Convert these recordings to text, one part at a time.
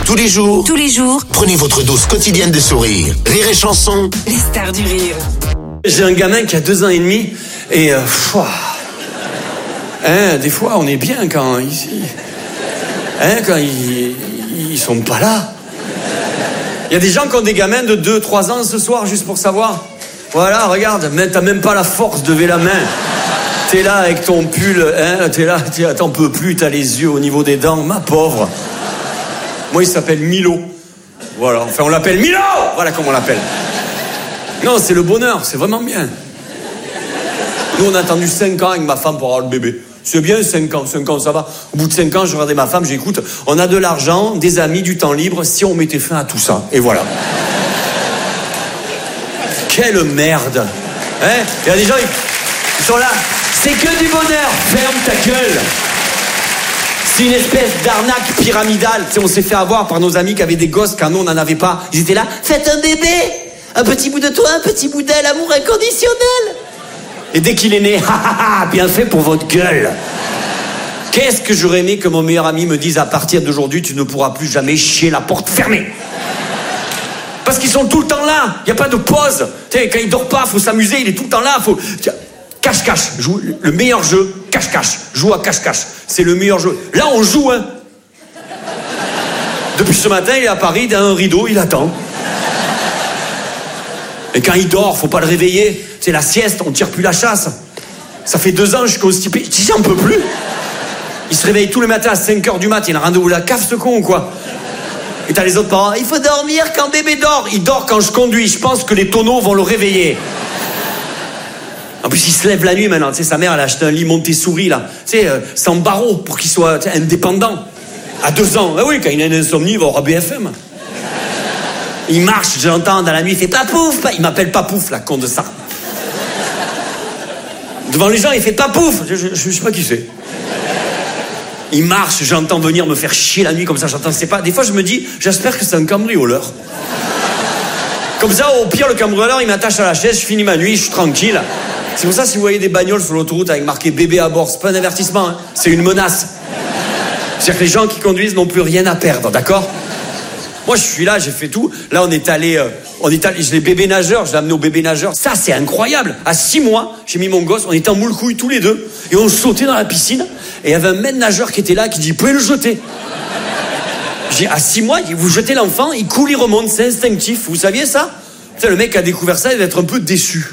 Tous les jours, prenez votre dose quotidienne de sourire. Rire et Chanson, les stars du rire. J'ai un gamin qui a 2 ans et demi et des fois on est bien quand ils sont pas là. Il y a des gens qui ont des gamins de 2-3 ans ce soir juste pour savoir. Voilà, regarde, mais t'as même pas la force de lever la main. T'es là avec ton pull, t'en peux plus, t'as les yeux au niveau des dents, ma pauvre. Moi, il s'appelle Milo. Voilà, enfin, on l'appelle Milo. Voilà comment on l'appelle. Non, c'est le bonheur, c'est vraiment bien. Nous, on a attendu 5 ans avec ma femme pour avoir le bébé. C'est bien, 5 ans, ça va. Au bout de 5 ans, je regardais ma femme, j'écoute, on a de l'argent, des amis, du temps libre, si on mettait fin à tout ça. Et voilà. Quelle merde. Hein? Il y a des gens, ils sont là. C'est que du bonheur. Ferme ta gueule. C'est une espèce d'arnaque pyramidale. Tu sais, on s'est fait avoir par nos amis qui avaient des gosses quand nous, on n'en avait pas. Ils étaient là, faites un bébé. Un petit bout de toi, un petit bout d'elle, amour inconditionnel. Et dès qu'il est né, bien fait pour votre gueule. Qu'est-ce que j'aurais aimé que mon meilleur ami me dise à partir d'aujourd'hui, tu ne pourras plus jamais chier la porte fermée. Parce qu'ils sont tout le temps là. Il n'y a pas de pause. Tu sais, quand il dort pas, faut s'amuser. Il est tout le temps là. Faut cache-cache. Joue le meilleur jeu. Cache-cache. Joue à cache-cache. C'est le meilleur jeu. Là, on joue, hein. Depuis ce matin, il est à Paris, derrière un rideau, il attend. Et quand il dort, faut pas le réveiller. C'est la sieste, on tire plus la chasse. Ça fait 2 ans, je suis constipé. J'en peux plus. Il se réveille tous les matins à 5h du mat. Il a rendez-vous à la cave, ce con, ou quoi? Et t'as les autres parents. Il faut dormir quand bébé dort. Il dort quand je conduis. Je pense que les tonneaux vont le réveiller. En plus, il se lève la nuit maintenant. Tu sais, sa mère, elle a acheté un lit Montessori, là. Tu sais, sans barreaux, pour qu'il soit indépendant. À 2 ans. Ah oui, quand il a une insomnie, il va voir BFM. Il marche, je l'entends dans la nuit, il fait Papouf. Il m'appelle Papouf, la con de ça. Devant les gens, il fait Papouf. Je sais pas qui c'est. Il marche, j'entends venir me faire chier la nuit comme ça, j'entends, c'est pas. Des fois, je me dis, j'espère que c'est un cambrioleur. Comme ça, au pire, le cambrioleur, il m'attache à la chaise, je finis ma nuit, je suis tranquille. C'est pour ça, si vous voyez des bagnoles sur l'autoroute avec marqué bébé à bord, c'est pas un avertissement, hein, c'est une menace. C'est-à-dire que les gens qui conduisent n'ont plus rien à perdre, d'accord? Moi, je suis là, j'ai fait tout. Là, on est allé, j'ai les bébés nageurs, je l'ai amené au bébé nageur. Ça, c'est incroyable. À 6 mois, j'ai mis mon gosse, on était en moule couille tous les deux, et on sautait dans la piscine, et il y avait un maître nageur qui était là, qui dit, vous pouvez le jeter. J'ai dit, à 6 mois, vous jetez l'enfant, il coule, il remonte, c'est instinctif. Vous saviez ça? Putain, le mec qui a découvert ça, il va être un peu déçu.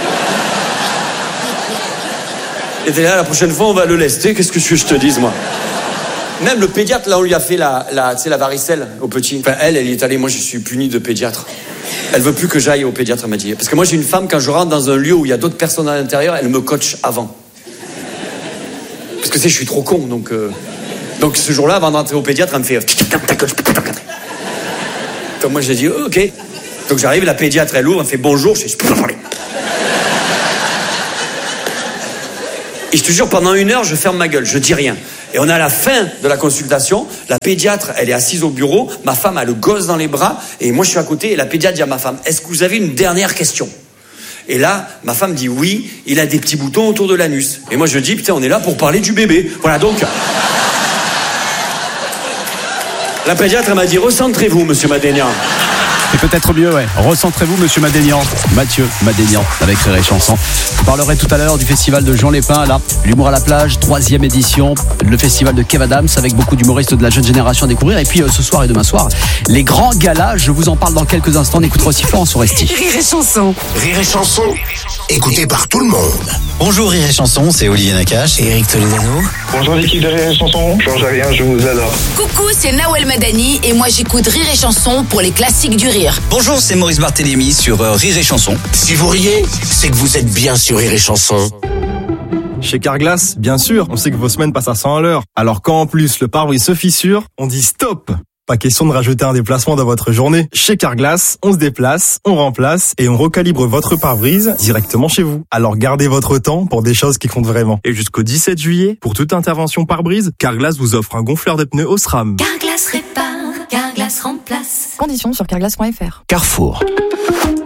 Il était là, la prochaine fois, on va le lester, qu'est-ce que tu veux que je te dise, moi? Même le pédiatre, là, on lui a fait la varicelle au petit. Enfin, elle y est allée. Moi, je suis puni de pédiatre. Elle veut plus que j'aille au pédiatre, elle m'a dit. Parce que moi, j'ai une femme, quand je rentre dans un lieu où il y a d'autres personnes à l'intérieur, elle me coach avant. Parce que, tu sais, je suis trop con, donc ce jour-là, avant d'entrer au pédiatre, elle me fait ta gueule, je peux pas t'encadrer. Donc moi, j'ai dit, ok. Donc j'arrive, la pédiatre, elle ouvre, elle me fait bonjour, je peux pas parler. Et je te jure, pendant 1 heure, je ferme ma gueule, je dis rien. Et on est à la fin de la consultation, la pédiatre, elle est assise au bureau, ma femme a le gosse dans les bras, et moi je suis à côté, et la pédiatre dit à ma femme, est-ce que vous avez une dernière question? Et là, ma femme dit oui, il a des petits boutons autour de l'anus. Et moi je dis, putain, on est là pour parler du bébé. Voilà, donc... La pédiatre, elle m'a dit, recentrez-vous, monsieur Madénian. C'est peut-être mieux, ouais. Recentrez-vous, monsieur Madénian. Mathieu Madénian, avec Rire et Chanson. Vous parlerez tout à l'heure du festival de Jean Lépin, là. L'humour à la plage, 3e édition. Le festival de Kev Adams, avec beaucoup d'humoristes de la jeune génération à découvrir. Et puis, ce soir et demain soir, les grands galas. Je vous en parle dans quelques instants. On écoutera aussi Florence Foresti. Rire et Chanson. Rire et Chanson, écouté par tout le monde. Bonjour Rire et Chanson, c'est Olivier Nakache et Eric Toledano. Bonjour l'équipe de Rire et Chanson, change rien, je vous adore. Coucou, c'est Nawel Madani et moi j'écoute Rire et Chanson pour les classiques du rire. Bonjour, c'est Maurice Barthélémy sur Rire et Chanson. Si vous riez, c'est que vous êtes bien sur Rire et Chanson. Chez Carglass, bien sûr, on sait que vos semaines passent à 100 à l'heure. Alors quand en plus le pare-brise se fissure, on dit stop. Pas question de rajouter un déplacement dans votre journée. Chez Carglass, on se déplace, on remplace et on recalibre votre pare-brise directement chez vous. Alors gardez votre temps pour des choses qui comptent vraiment. Et jusqu'au 17 juillet, pour toute intervention pare-brise, Carglass vous offre un gonfleur de pneus au SRAM. Carglass répare, Carglass remplace. Conditions sur carglass.fr. Carrefour.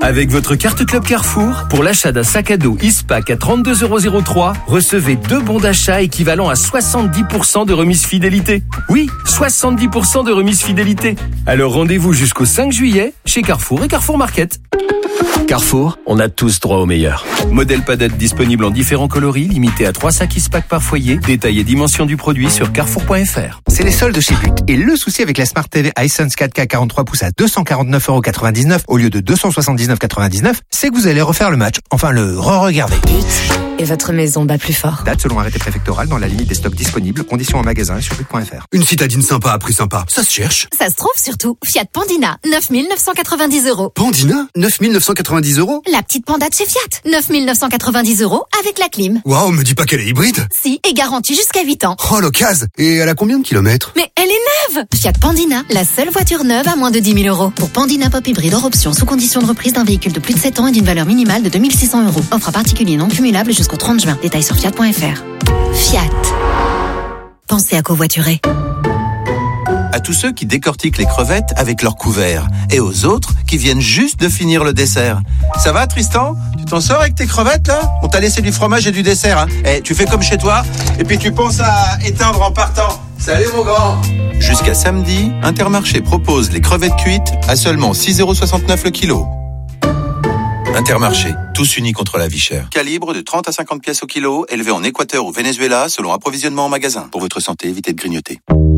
Avec votre carte Club Carrefour, pour l'achat d'un sac à dos Ispac à 32,03 €, recevez 2 bons d'achat équivalent à 70% de remise fidélité. Oui, 70% de remise fidélité. Alors rendez-vous jusqu'au 5 juillet chez Carrefour et Carrefour Market. Carrefour, on a tous droit au meilleur. Modèle padette disponible en différents coloris, limité à 3 sacs Ispac par foyer. Détail et dimension du produit sur carrefour.fr. C'est les soldes chez But. Et le souci avec la Smart TV Hisense 4K 43 pouces à 249,99 € au lieu de 279,99 €, c'est que vous allez refaire le match. Enfin, le re-regarder. But. Et votre maison bat plus fort. Date selon arrêté préfectoral dans la limite des stocks disponibles. Conditions en magasin et sur but.fr. Une citadine sympa à prix sympa. Ça se cherche. Ça se trouve surtout. Fiat Pandina, 9 990 €. Pandina, 9 990 €. La petite Panda de chez Fiat, 9 990 € avec la clim. Waouh, me dis pas qu'elle est hybride. Si, et garantie jusqu'à 8 ans. Oh, l'occasion. Et elle a combien de kilomètres? Mais elle est neuve. Fiat Pandina, la seule voiture neuve à moins de 10 000 €. Pour Pandina Pop Hybride hors option, sous condition de reprise d'un véhicule de plus de 7 ans et d'une valeur minimale de 2 600 €. Offre à particulier non cumulable jusqu'au 30 juin. Détails sur fiat.fr. Fiat. Pensez à covoiturer. À tous ceux qui décortiquent les crevettes avec leur couvert et aux autres qui viennent juste de finir le dessert. Ça va Tristan? Tu t'en sors avec tes crevettes là? On t'a laissé du fromage et du dessert hein. Tu fais comme chez toi et puis tu penses à éteindre en partant. Salut mon grand. Jusqu'à samedi, Intermarché propose les crevettes cuites à seulement 6,69 € le kilo. Intermarché, tous unis contre la vie chère. Calibre de 30 à 50 pièces au kilo, élevé en Équateur ou Venezuela selon approvisionnement en magasin. Pour votre santé, évitez de grignoter.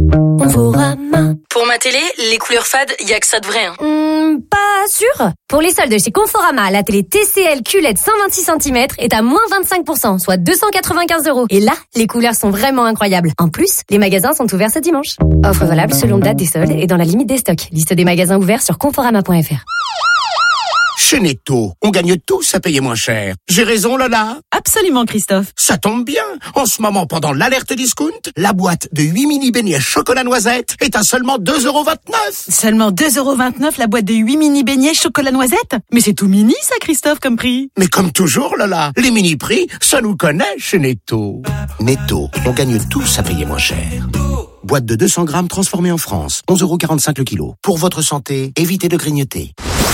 Pour ma télé, les couleurs fades, y a que ça de vrai. Pas sûr. Pour les soldes chez Conforama, la télé TCL QLED 126 cm est à moins 25%, soit 295 €. Et là, les couleurs sont vraiment incroyables. En plus, les magasins sont ouverts ce dimanche. Offre valable selon date des soldes et dans la limite des stocks. Liste des magasins ouverts sur conforama.fr. Chez Netto, on gagne tous à payer moins cher. J'ai raison, Lola? Absolument, Christophe. Ça tombe bien. En ce moment, pendant l'alerte discount, la boîte de 8 mini beignets chocolat noisette est à seulement 2,29 €. Seulement 2,29 € la boîte de 8 mini beignets chocolat noisette? Mais c'est tout mini, ça, Christophe, comme prix. Mais comme toujours, Lola, les mini prix, ça nous connaît chez Netto. Netto, on gagne tous à payer moins cher. Boîte de 200 grammes transformée en France, 11,45 € le kilo. Pour votre santé, évitez de grignoter.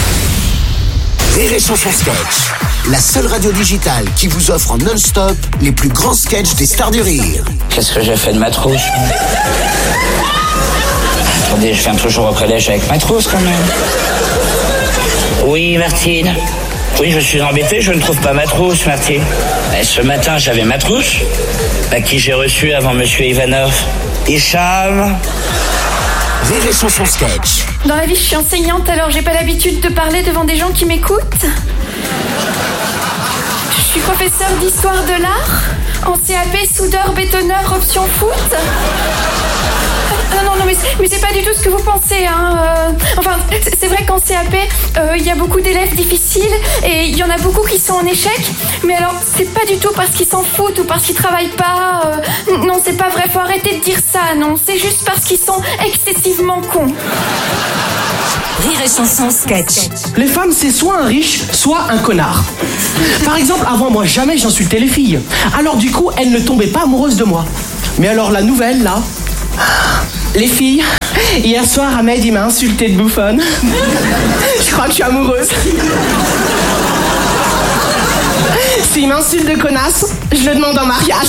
Rire et Chanson Sketch, la seule radio digitale qui vous offre en non-stop les plus grands sketchs des stars du rire. Qu'est-ce que j'ai fait de ma trousse? Attendez, je viens toujours au collège avec ma trousse quand même. Oui, Martine. Oui, je suis embêté, je ne trouve pas ma trousse, Martine. Mais ce matin, j'avais ma trousse, qui j'ai reçue avant Monsieur Ivanov. Hicham. Rire et Chanson Sketch. Dans la vie, je suis enseignante, alors j'ai pas l'habitude de parler devant des gens qui m'écoutent. Je suis professeure d'histoire de l'art, en CAP, soudeur, bétonneur, option foot. Non, mais c'est pas du tout ce que vous pensez, hein. Enfin, c'est vrai qu'en CAP, il y a beaucoup d'élèves difficiles et il y en a beaucoup qui sont en échec. Mais alors, c'est pas du tout parce qu'ils s'en foutent ou parce qu'ils travaillent pas. Non, c'est pas vrai, faut arrêter de dire ça, non. C'est juste parce qu'ils sont excessivement cons. Rire et Chanson Sketch. Les femmes, c'est soit un riche, soit un connard. Par exemple, avant moi, jamais j'insultais les filles. Alors du coup, elles ne tombaient pas amoureuses de moi. Mais alors la nouvelle, là... Les filles, hier soir, Ahmed, il m'a insulté de bouffonne. Je crois que je suis amoureuse. S'il m'insulte de connasse, je le demande en mariage.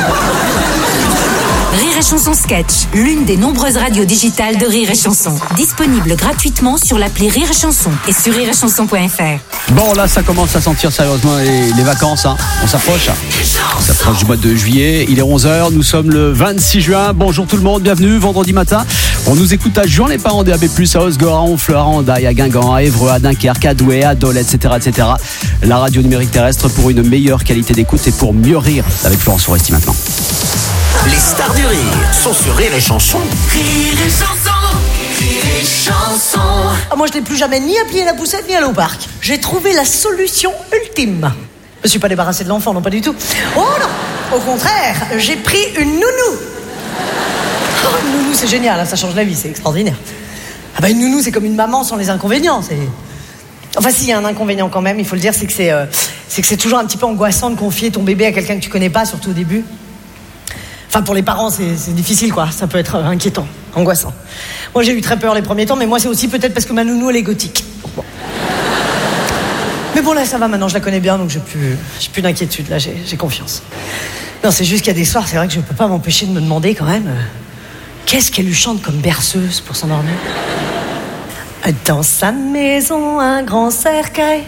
Rire et Chanson Sketch, l'une des nombreuses radios digitales de Rire et Chanson. Disponible gratuitement sur l'appli Rire et Chanson et sur rireetchanson.fr. Bon, là, ça commence à sentir sérieusement les vacances. Hein. On s'approche. On s'approche du mois de juillet. Il est 11h. Nous sommes le 26 juin. Bonjour tout le monde. Bienvenue. Vendredi matin. On nous écoute à Juan-les-Pins en DAB+, à Osgore, à Honfleur, à Hendaye, à Guingamp, à Évreux, à Dunkerque, à Douai, à Dole, etc., etc. La radio numérique terrestre pour une meilleure qualité d'écoute et pour mieux rire. Avec Florence Foresti maintenant. Les stars du rire sont sur Rire et Chanson. Rire et Chanson. Rire et Chanson. Ah, moi, je n'ai plus jamais ni appuyé la poussette ni allé au parc. J'ai trouvé la solution ultime. Je me suis pas débarrassée de l'enfant, non, pas du tout. Oh non, au contraire, j'ai pris une nounou. Oh, une nounou, c'est génial, hein, ça change la vie, c'est extraordinaire. Ah bah une nounou, c'est comme une maman sans les inconvénients. Enfin, s'il y a un inconvénient quand même, il faut le dire, c'est que c'est toujours un petit peu angoissant de confier ton bébé à quelqu'un que tu connais pas, surtout au début. Enfin, pour les parents, c'est difficile, quoi. Ça peut être inquiétant, angoissant. Moi, j'ai eu très peur les premiers temps, mais moi, c'est aussi peut-être parce que ma nounou, elle est gothique. Bon. Mais bon, là, ça va, maintenant, je la connais bien, donc j'ai plus d'inquiétude, là, j'ai confiance. Non, c'est juste qu'il y a des soirs, c'est vrai que je peux pas m'empêcher de me demander, quand même, qu'est-ce qu'elle lui chante comme berceuse pour s'endormir? Dans sa maison, un grand cercueil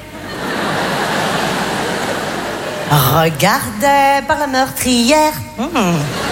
regardait par la meurtrière.